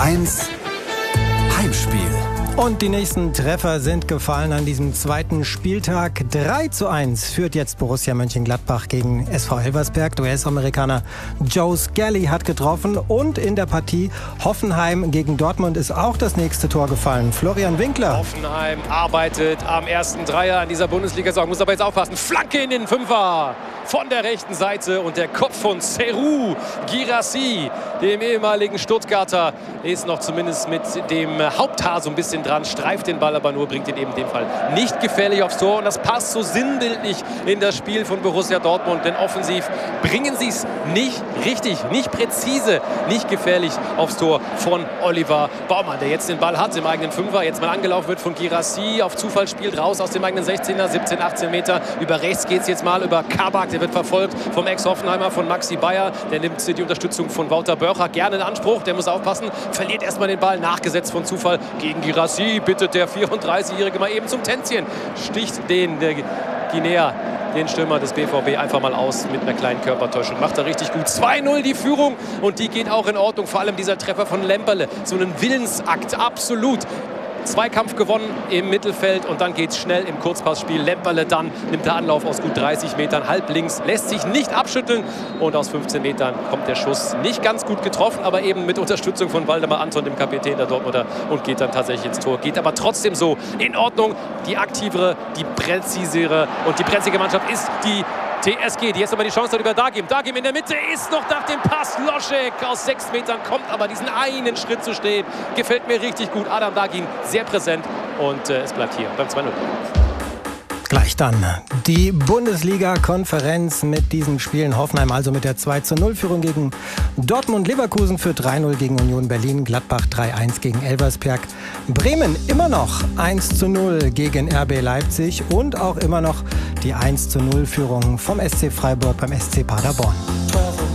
1 Heimspiel. Und die nächsten Treffer sind gefallen an diesem zweiten Spieltag. 3:1 führt jetzt Borussia Mönchengladbach gegen SV Elversberg. Der US-Amerikaner Joe Skelly hat getroffen. Und in der Partie Hoffenheim gegen Dortmund ist auch das nächste Tor gefallen. Florian Winkler. Hoffenheim arbeitet am ersten Dreier in dieser Bundesliga-Saison. Muss aber jetzt aufpassen. Flanke in den Fünfer von der rechten Seite. Und der Kopf von Serhou Guirassy, dem ehemaligen Stuttgarter, ist noch zumindest mit dem Haupthaar so ein bisschen dran, streift den Ball aber nur, bringt ihn eben in dem Fall nicht gefährlich aufs Tor. Und das passt so sinnbildlich in das Spiel von Borussia Dortmund, denn offensiv bringen sie es nicht richtig, nicht präzise, nicht gefährlich aufs Tor von Oliver Baumann, der jetzt den Ball hat im eigenen Fünfer, jetzt mal angelaufen wird von Guirassy, auf Zufall spielt raus aus dem eigenen 16er, 17, 18 Meter, über rechts geht es jetzt mal, über Kabak, der wird verfolgt vom Ex-Hoffenheimer, von Maxi Bayer, der nimmt die Unterstützung von Wouter Börcher gerne in Anspruch, der muss aufpassen, verliert erstmal den Ball, nachgesetzt von Zufall gegen Guirassy, bittet der 34-Jährige mal eben zum Tänzchen, sticht der Guinea, den Stürmer des BVB, einfach mal aus mit einer kleinen Körpertäuschung. Macht er richtig gut. 2:0 die Führung und die geht auch in Ordnung. Vor allem dieser Treffer von Lemperle. So ein Willensakt, absolut. Zweikampf gewonnen im Mittelfeld und dann geht es schnell im Kurzpassspiel. Lemperle dann nimmt der Anlauf aus gut 30 Metern, halb links, lässt sich nicht abschütteln und aus 15 Metern kommt der Schuss nicht ganz gut getroffen, aber eben mit Unterstützung von Waldemar Anton, dem Kapitän der Dortmunder, und geht dann tatsächlich ins Tor. Geht aber trotzdem so in Ordnung. Die aktivere, die präzisere und die brenzige Mannschaft ist die TSG, die jetzt nochmal die Chance hat über Dagim. Dagim in der Mitte ist noch nach dem Pass. Loschek aus 6 Metern kommt aber diesen einen Schritt zu stehen. Gefällt mir richtig gut. Adam Dagim sehr präsent und es bleibt hier beim 2:0. Gleich dann die Bundesliga-Konferenz mit diesen Spielen. Hoffenheim also mit der 2:0-Führung gegen Dortmund. Leverkusen für 3:0 gegen Union Berlin. Gladbach 3:1 gegen Elversberg. Bremen immer noch 1:0 gegen RB Leipzig. Und auch immer noch die 1:0-Führung vom SC Freiburg beim SC Paderborn.